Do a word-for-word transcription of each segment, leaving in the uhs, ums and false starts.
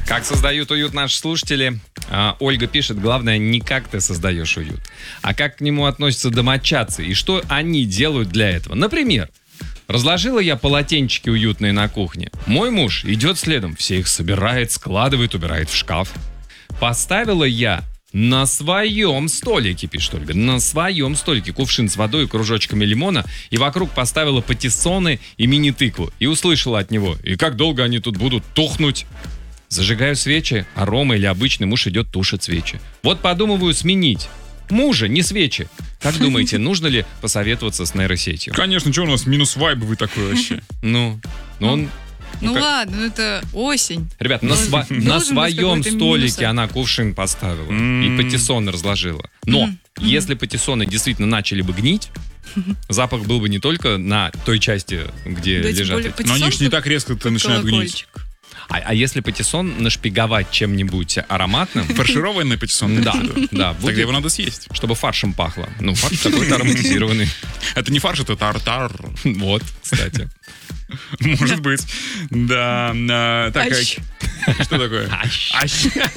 Как создают уют наши слушатели? А, Ольга пишет, главное, не как ты создаешь уют, а как к нему относятся домочадцы и что они делают для этого. Например, разложила я полотенчики уютные на кухне. Мой муж идет следом, все их собирает, складывает, убирает в шкаф. Поставила я на своем столике, пишет Ольга, на своем столике кувшин с водой и кружочками лимона, и вокруг поставила патиссоны и мини-тыкву. И услышала от него, и как долго они тут будут тухнуть? Зажигаю свечи, а Рома или обычный муж идет тушит свечи. Вот подумываю сменить мужа, не свечи. Как думаете, нужно ли посоветоваться с нейросетью? Конечно, что у нас минус вайбовый такой вообще? Ну, ну он... Ну, Ну, как- ладно, ну это осень. Ребят, на, Должен- сва- должен на быть своем какой-то столике минус. она кувшин поставила М. и патиссоны разложила. Но Мгм. если патиссоны действительно начали бы гнить, запах был бы не только на той части, где Да, тем лежат более эти- Но они же не патиссон так резко как начинают гнить. колокольчик. А, а если патиссон нашпиговать чем-нибудь ароматным, Фаршированный патиссон? да, да, Тогда будет, его надо съесть. чтобы фаршем пахло. Ну, фарш какой-то ароматизированный. Это не фарш, это тартар. Вот, кстати. Может быть. Да. а, Так, Ащ. а что такое? Ащ.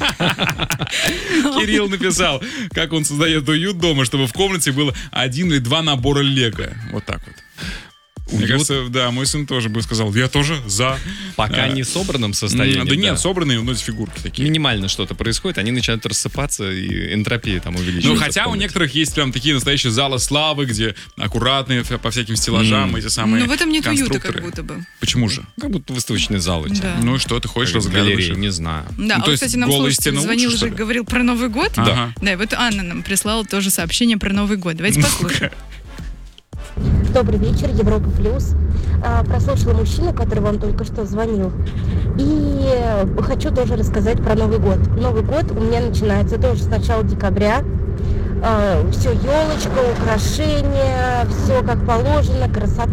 Кирилл написал, как он создает уют дома, чтобы в комнате было один или два набора лего. Вот так вот. Мне Уют? кажется, да, мой сын тоже бы сказал, я тоже за. Пока А, не в собранном м, состоянии. Да нет, собранные, но эти фигурки такие. Минимально что-то происходит, они начинают рассыпаться, и энтропия там увеличивается. Ну, в хотя у комнате. некоторых есть прям такие настоящие залы славы, где аккуратные по всяким стеллажам М. эти самые Ну, в этом нет уюта, конструкторы. как будто бы. Почему же? Как будто выставочный зал эти. Да. Ну и что, ты ходишь, Как в разглядываешь галерее, их? не знаю. Да, Ну, а то вот, есть кстати, нам голые слушатель стены звонил лучше, что уже, ли? говорил про Новый год. Ага. Да, и вот Анна нам прислала тоже сообщение про Новый год. Давайте послушаем. Добрый вечер, Европа Плюс. А, Прослушала мужчину, который вам только что звонил. И э, хочу тоже рассказать про Новый год. Новый год у меня начинается тоже с начала декабря. Все, елочка, украшения, все как положено, красота.